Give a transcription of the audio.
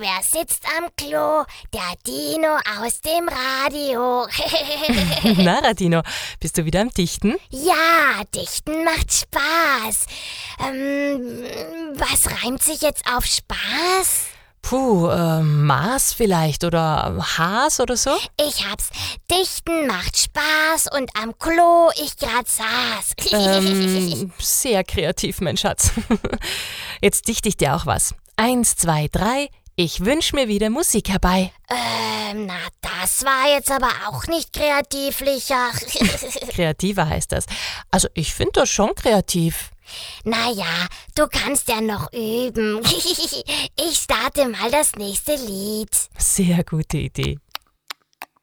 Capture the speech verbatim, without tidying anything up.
wer sitzt am Klo? Der Dino aus dem Radio. Na, Radino, bist du wieder am Dichten? Ja, Dichten macht Spaß. Ähm, was reimt sich jetzt auf Spaß? Puh, äh, Maß vielleicht oder Haas oder so? Ich hab's. Dichten macht Spaß und am Klo ich grad saß. Ähm, sehr kreativ, mein Schatz. Jetzt dichte ich dir auch was. Eins, zwei, drei. Ich wünsch mir wieder Musik herbei. Ähm, na, das war jetzt aber auch nicht kreativ, Licha. Kreativer heißt das. Also ich finde das schon kreativ. Naja, du kannst ja noch üben. Ich starte mal das nächste Lied. Sehr gute Idee.